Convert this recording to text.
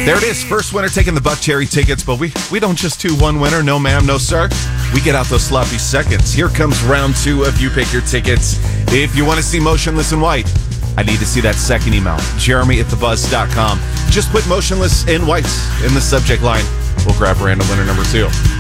There it is. First winner taking the Buck Cherry tickets, but we don't just do one winner. No, ma'am, no, sir. We get out those sloppy seconds. Here comes round two of You Pick Your Tickets. If you want to see Motionless in White, I need to see that second email. Jeremy@thebuzz.com. Just put Motionless in White in the subject line. We'll grab random winner number two.